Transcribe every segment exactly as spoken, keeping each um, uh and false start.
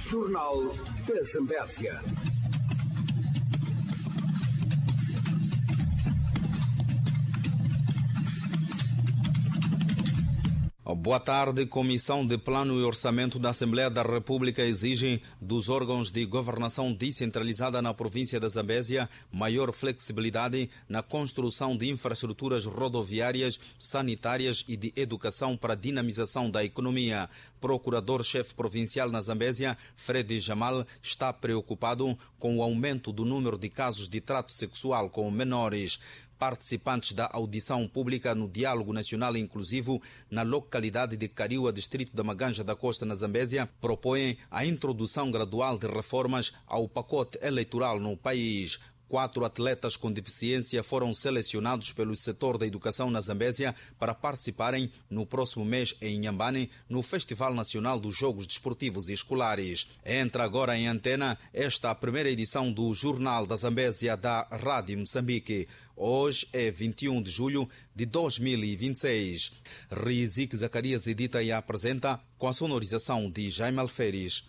Jornal da Zambésia. Boa tarde. Comissão de Plano e Orçamento da Assembleia da República exige dos órgãos de governação descentralizada na província da Zambésia maior flexibilidade na construção de infraestruturas rodoviárias, sanitárias e de educação para a dinamização da economia. Procurador-chefe provincial na Zambésia, Fred Jamal, está preocupado com o aumento do número de casos de trato sexual com menores. Participantes da audição pública no Diálogo Nacional Inclusivo na localidade de Cariúa, distrito da Maganja da Costa, na Zambésia, propõem a introdução gradual de reformas ao pacote eleitoral no país. Quatro atletas com deficiência foram selecionados pelo setor da educação na Zambésia para participarem no próximo mês em Inhambane, no Festival Nacional dos Jogos Desportivos e Escolares. Entra agora em antena esta primeira edição do Jornal da Zambésia da Rádio Moçambique. Hoje é vinte e um de julho de dois mil e vinte e seis. Rizik Zacarias edita e apresenta com a sonorização de Jaime Alferes.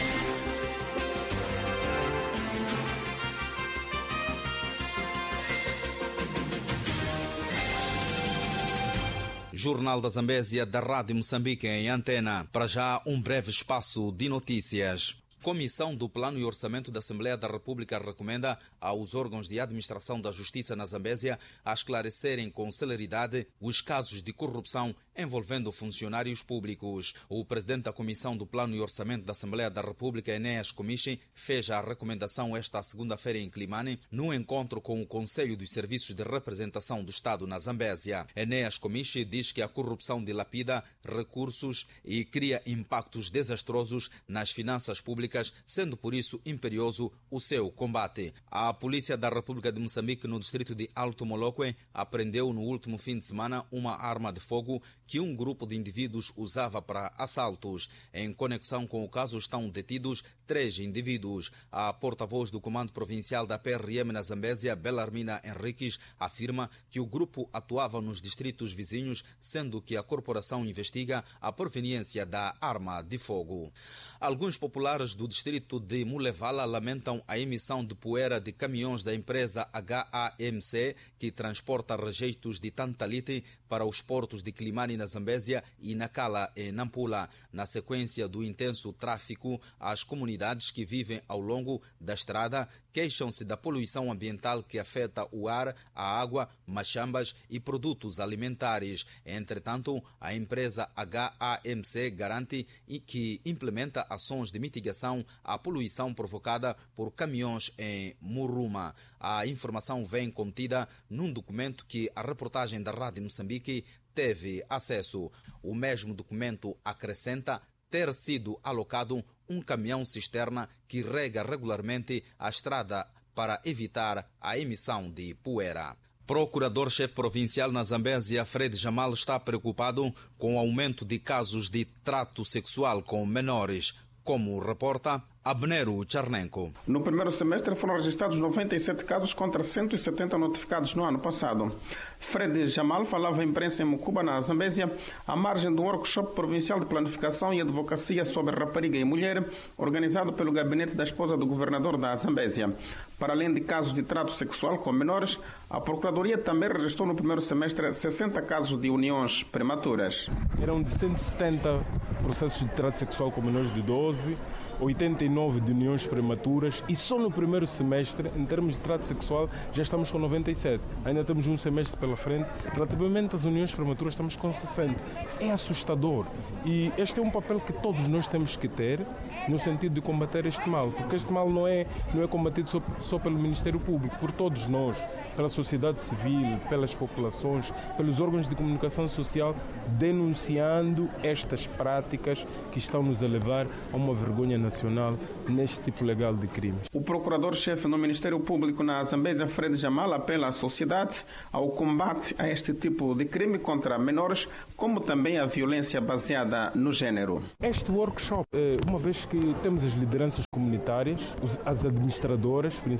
Jornal da Zambésia da Rádio Moçambique em antena. Para já, um breve espaço de notícias. Comissão do Plano e Orçamento da Assembleia da República recomenda aos órgãos de administração da Justiça na Zambésia a esclarecerem com celeridade os casos de corrupção envolvendo funcionários públicos. O presidente da Comissão do Plano e Orçamento da Assembleia da República, Enéas Comichi, fez a recomendação esta segunda-feira em Climane, no encontro com o Conselho dos Serviços de Representação do Estado na Zambésia. Enéas Comichi diz que a corrupção dilapida recursos e cria impactos desastrosos nas finanças públicas, sendo por isso imperioso o seu combate. A Polícia da República de Moçambique, no distrito de Alto Moloque, apreendeu no último fim de semana uma arma de fogo que um grupo de indivíduos usava para assaltos. Em conexão com o caso estão detidos três indivíduos. A porta-voz do Comando Provincial da P R M na Zambésia, Belarmina Henriques, afirma que o grupo atuava nos distritos vizinhos, sendo que a corporação investiga a proveniência da arma de fogo. Alguns populares do distrito de Mulevala lamentam a emissão de poeira de caminhões da empresa H A M C, que transporta rejeitos de tantalite para os portos de Climane na Zambésia e Nacala e Nampula. Na sequência do intenso tráfico, as comunidades que vivem ao longo da estrada queixam-se da poluição ambiental que afeta o ar, a água, machambas e produtos alimentares. Entretanto, a empresa H A M C garante que implementa ações de mitigação à poluição provocada por caminhões em Muruma. A informação vem contida num documento que a reportagem da Rádio Moçambique teve acesso. O mesmo documento acrescenta ter sido alocado um caminhão-cisterna que rega regularmente a estrada para evitar a emissão de poeira. Procurador-chefe provincial na Zambésia, Fred Jamal, está preocupado com o aumento de casos de trato sexual com menores, como reporta Abnero Charnenko. No primeiro semestre foram registrados noventa e sete casos contra cento e setenta notificados no ano passado. Fred Jamal falava à imprensa em Mucuba, na Zambésia, à margem do workshop provincial de planificação e advocacia sobre rapariga e mulher, organizado pelo gabinete da esposa do governador da Zambésia. Para além de casos de trato sexual com menores, a Procuradoria também registrou no primeiro semestre sessenta casos de uniões prematuras. Eram de cento e setenta processos de trato sexual com menores de doze, oitenta e nove de uniões prematuras, e só no primeiro semestre, em termos de trato sexual, já estamos com noventa e sete. Ainda temos um semestre pela frente. Relativamente às uniões prematuras, estamos com sessenta. É assustador. E este é um papel que todos nós temos que ter no sentido de combater este mal, porque este mal não é, não é combatido só, só pelo Ministério Público, por todos nós, pela sociedade civil, pelas populações, pelos órgãos de comunicação social, denunciando estas práticas que estão nos a levar a uma vergonha nacional neste tipo legal de crimes. O procurador-chefe no Ministério Público na Zambésia, Fred Jamal, apela à sociedade ao combate a este tipo de crime contra menores, como também a violência baseada no género. Este workshop, uma vez que temos as lideranças comunitárias, as administradoras,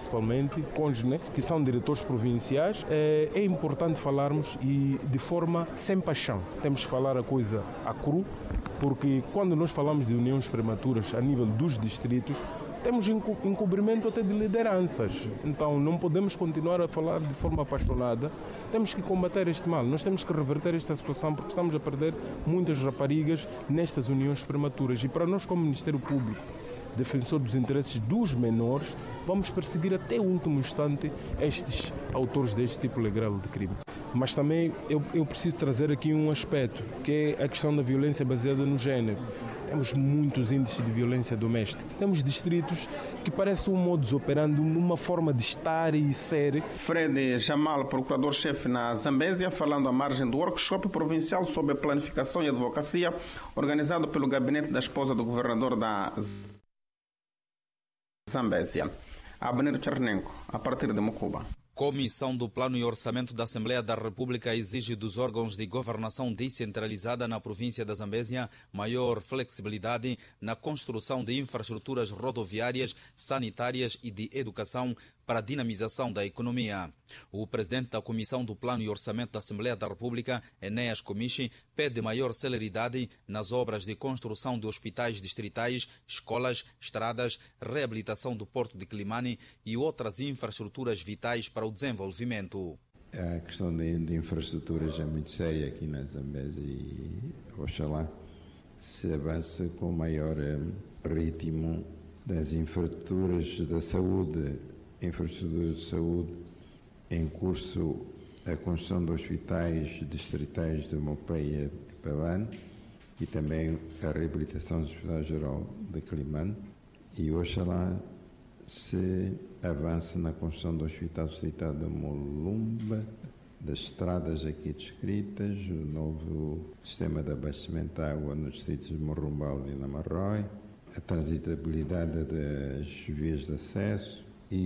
principalmente, CONGNE, que são diretores provinciais. É importante falarmos e de forma sem paixão. Temos que falar a coisa a cru, porque quando nós falamos de uniões prematuras a nível dos distritos, temos encobrimento até de lideranças. Então não podemos continuar a falar de forma apaixonada. Temos que combater este mal. Nós temos que reverter esta situação porque estamos a perder muitas raparigas nestas uniões prematuras. E para nós, como Ministério Público, defensor dos interesses dos menores, vamos perseguir até o último instante estes autores deste tipo legal de crime. Mas também eu, eu preciso trazer aqui um aspecto, que é a questão da violência baseada no género. Temos muitos índices de violência doméstica. Temos distritos que parece um modus operandi, uma forma de estar e ser. Fred Jamal, procurador-chefe na Zambésia, falando à margem do workshop provincial sobre planificação e advocacia, organizado pelo gabinete da esposa do governador da Zambésia, Abner Chernenko, a partir de Mucuba. Comissão do Plano e Orçamento da Assembleia da República exige dos órgãos de governação descentralizada na província da Zambésia maior flexibilidade na construção de infraestruturas rodoviárias, sanitárias e de educação para a dinamização da economia. O presidente da Comissão do Plano e Orçamento da Assembleia da República, Enéas Comichi, pede maior celeridade nas obras de construção de hospitais distritais, escolas, estradas, reabilitação do Porto de Climane e outras infraestruturas vitais para o desenvolvimento. A questão de, de infraestruturas é muito séria aqui na Zambésia e oxalá se avance com maior ritmo das infraestruturas da saúde, infraestruturas de saúde, em curso a construção de hospitais distritais de Mopeia e Pavane e também a reabilitação do Hospital Geral de Climane e oxalá se avance na construção do Hospital Distrital de Molumba, das estradas aqui descritas, o novo sistema de abastecimento de água nos distritos de Morrumbal e Namarrói, a transitabilidade das vias de acesso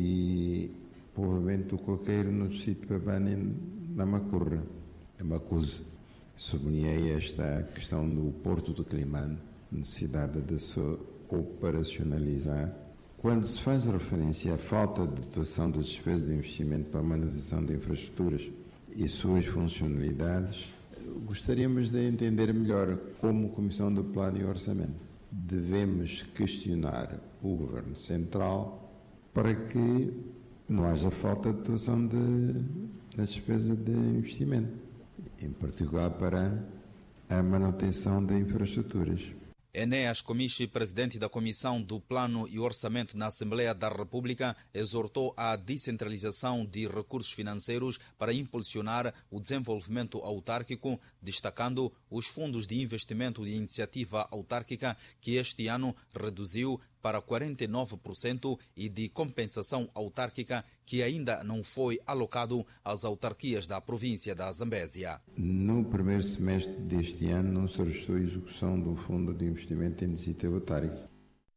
e povoamento do coqueiro no distrito de Pavane na Macurra, a Macuse. Sublinhei esta questão do Porto de Climane, necessidade de se operacionalizar. Quando se faz referência à falta de dotação de despesas de investimento para a manutenção de infraestruturas e suas funcionalidades, gostaríamos de entender melhor como Comissão do Plano e Orçamento. Devemos questionar o Governo Central para que não haja falta de dotação de, de despesa de investimento, em particular para a manutenção de infraestruturas. Enéas Comichi, presidente da Comissão do Plano e Orçamento na Assembleia da República, exortou a descentralização de recursos financeiros para impulsionar o desenvolvimento autárquico, destacando os fundos de investimento de iniciativa autárquica, que este ano reduziu para quarenta e nove por cento, e de compensação autárquica, que ainda não foi alocado às autarquias da província da Zambésia. No primeiro semestre deste ano não se registrou a execução do Fundo de Investimento em Iniciativa Autárquica,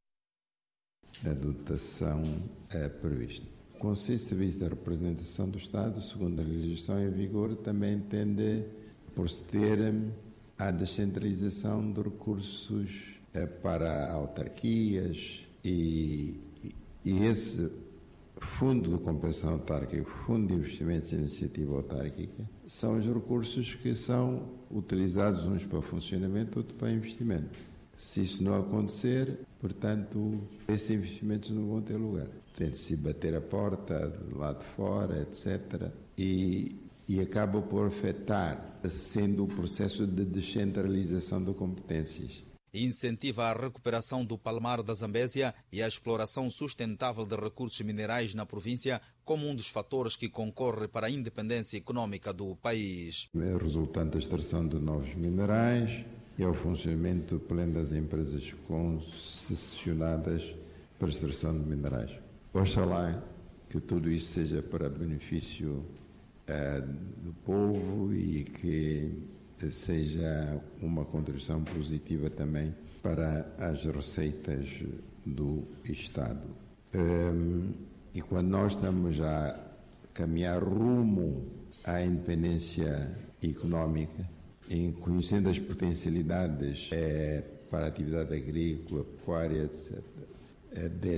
da dotação é, prevista. O Conselho de Serviço da Representação do Estado, segundo a legislação em vigor, também tende a proceder à descentralização de recursos é, para autarquias e, e esse Fundo de Compensação Autárquica, Fundo de Investimentos em Iniciativa Autárquica, são os recursos que são utilizados uns para funcionamento, outros para investimento. Se isso não acontecer, portanto, esses investimentos não vão ter lugar. Tem de se bater a porta do lado de fora, etcétera. E, e acaba por afetar, sendo o processo de descentralização de competências. Incentiva a recuperação do palmar da Zambésia e a exploração sustentável de recursos minerais na província como um dos fatores que concorre para a independência econômica do país. É resultante da extração de novos minerais e ao funcionamento pleno das empresas concessionadas para a extração de minerais. Oxalá que tudo isso seja para benefício uh, do povo e que seja uma contribuição positiva também para as receitas do Estado. Um, e quando nós estamos a caminhar rumo à independência económica, em conhecendo as potencialidades é, para a atividade agrícola, pecuária, etcétera, é, deste